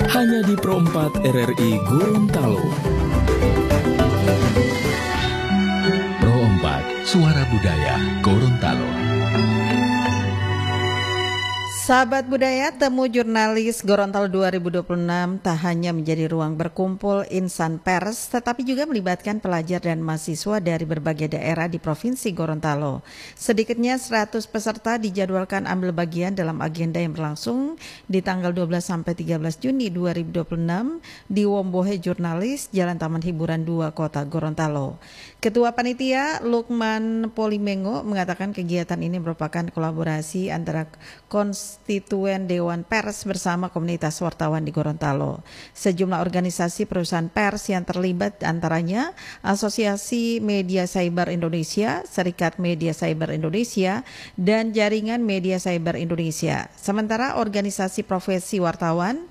hanya di Pro 4 RRI Gorontalo. Pro 4, Suara Budaya Gorontalo. Sahabat budaya, temu jurnalis Gorontalo 2026 tak hanya menjadi ruang berkumpul insan pers, tetapi juga melibatkan pelajar dan mahasiswa dari berbagai daerah di Provinsi Gorontalo. Sedikitnya 100 peserta dijadwalkan ambil bagian dalam agenda yang berlangsung di tanggal 12-13 Juni 2026 di Wombohe Jurnalis, Jalan Taman Hiburan 2, Kota Gorontalo. Ketua Panitia Lukman Polimengo mengatakan kegiatan ini merupakan kolaborasi antara konstituen Dewan Pers bersama komunitas wartawan di Gorontalo. Sejumlah organisasi perusahaan pers yang terlibat antaranya Asosiasi Media Cyber Indonesia, Serikat Media Cyber Indonesia, dan Jaringan Media Cyber Indonesia. Sementara organisasi profesi wartawan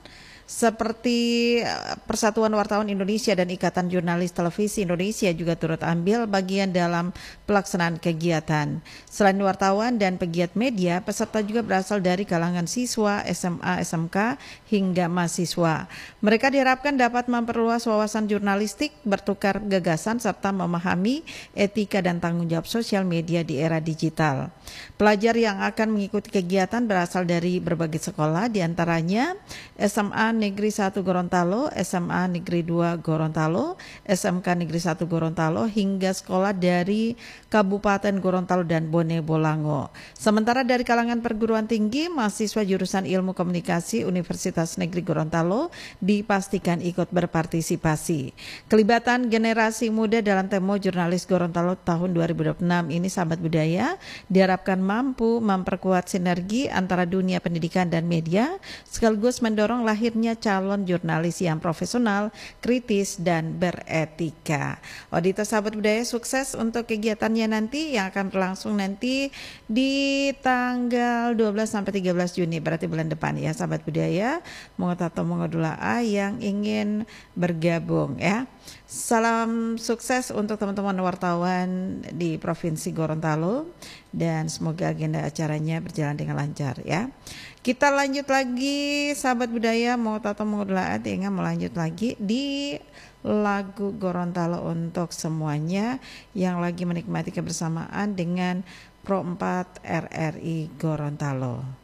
seperti Persatuan Wartawan Indonesia dan Ikatan Jurnalis Televisi Indonesia juga turut ambil bagian dalam pelaksanaan kegiatan. Selain wartawan dan pegiat media, peserta juga berasal dari kalangan siswa, SMA, SMK, hingga mahasiswa. Mereka diharapkan dapat memperluas wawasan jurnalistik, bertukar gagasan, serta memahami etika dan tanggung jawab sosial media di era digital. Pelajar yang akan mengikuti kegiatan berasal dari berbagai sekolah, diantaranya SMA Negeri 1 Gorontalo, SMA Negeri 2 Gorontalo, SMK Negeri 1 Gorontalo, hingga sekolah dari Kabupaten Gorontalo dan Bone Bolango. Sementara dari kalangan perguruan tinggi, mahasiswa jurusan Ilmu Komunikasi Universitas Negeri Gorontalo dipastikan ikut berpartisipasi. Kelibatan generasi muda dalam Temu Jurnalis Gorontalo tahun 2026 ini, sahabat budaya, diharapkan mampu memperkuat sinergi antara dunia pendidikan dan media, sekaligus mendorong lahirnya calon jurnalis yang profesional, kritis, dan beretika. Auditor sahabat budaya, sukses untuk kegiatannya nanti yang akan berlangsung nanti di tanggal 12-13 Juni, berarti bulan depan ya sahabat budaya. Mongotato mongodula'a yang ingin bergabung ya. Salam sukses untuk teman-teman wartawan di Provinsi Gorontalo dan semoga agenda acaranya berjalan dengan lancar ya. Kita lanjut lagi sahabat budaya, Mongotato mongodula'a dengan melanjut lagi di lagu Gorontalo untuk semuanya yang lagi menikmati kebersamaan dengan Pro 4 RRI Gorontalo.